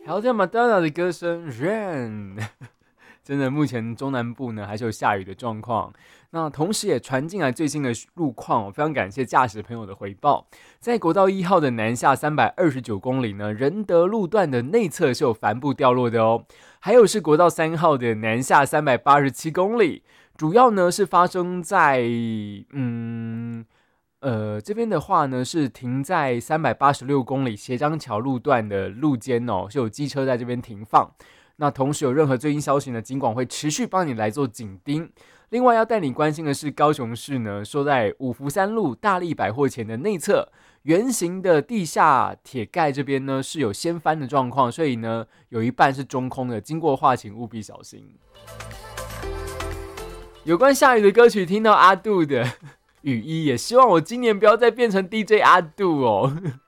还有像 Madonna 的歌声 Rain，真的目前中南部呢还是有下雨的状况。那同时也传进来最新的路况，非常感谢驾驶朋友的回报。在国道1号的南下329公里呢，仁德路段的内侧是有帆布掉落的哦。还有是国道3号的南下387公里，主要呢是发生在这边的话呢是停在386公里斜张桥路段的路肩哦，是有机车在这边停放。那同时有任何最新消息呢，警管会持续帮你来做紧盯。另外要带你关心的是，高雄市呢，说在五福三路大力百货前的内侧，圆形的地下铁盖这边呢是有掀翻的状况，所以呢有一半是中空的，经过的话请务必小心。有关下雨的歌曲，听到阿杜的雨衣，也希望我今年不要再变成 DJ 阿杜哦。